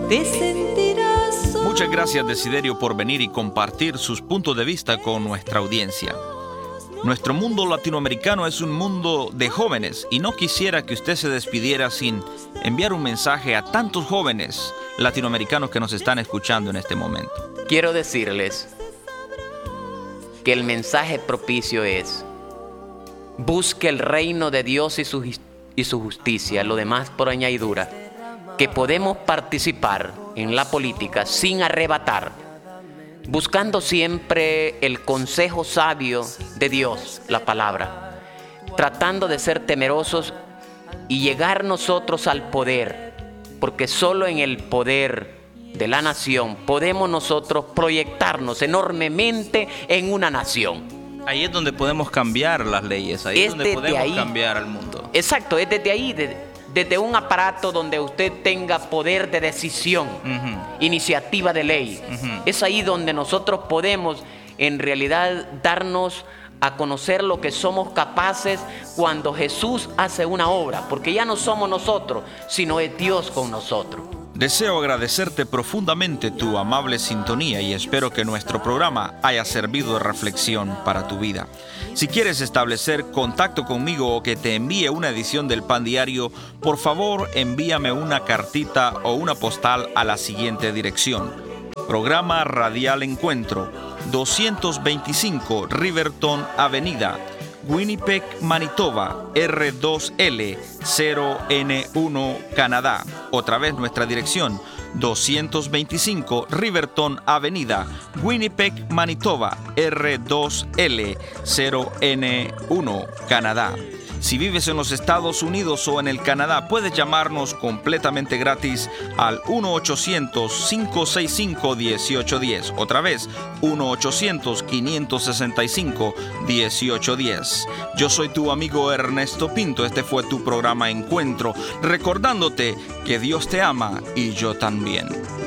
te sentirás solo. Muchas gracias, Desiderio, por venir y compartir sus puntos de vista con nuestra audiencia. Nuestro mundo latinoamericano es un mundo de jóvenes y no quisiera que usted se despidiera sin enviar un mensaje a tantos jóvenes latinoamericanos que nos están escuchando en este momento. Quiero decirles que el mensaje propicio es: busque el reino de Dios y su justicia, lo demás por añadidura, que podemos participar en la política sin arrebatar, buscando siempre el consejo sabio de Dios, la palabra, tratando de ser temerosos y llegar nosotros al poder, porque solo en el poder de la nación podemos nosotros proyectarnos enormemente en una nación. Ahí es donde podemos cambiar las leyes, ahí es donde podemos cambiar al mundo. Exacto, es desde ahí, desde un aparato donde usted tenga poder de decisión, iniciativa de ley. Es ahí donde nosotros podemos en realidad darnos a conocer lo que somos capaces cuando Jesús hace una obra, porque ya no somos nosotros, sino es Dios con nosotros. Deseo agradecerte profundamente tu amable sintonía y espero que nuestro programa haya servido de reflexión para tu vida. Si quieres establecer contacto conmigo o que te envíe una edición del Pan Diario, por favor envíame una cartita o una postal a la siguiente dirección: Programa Radial Encuentro, 225 Riverton Avenida, Winnipeg, Manitoba, R2L 0N1, Canadá. Otra vez nuestra dirección: 225 Riverton Avenida, Winnipeg, Manitoba, R2L 0N1, Canadá. Si vives en los Estados Unidos o en el Canadá, puedes llamarnos completamente gratis al 1-800-565-1810. Otra vez, 1-800-565-1810. Yo soy tu amigo Ernesto Pinto. Este fue tu programa Encuentro, recordándote que Dios te ama y yo también.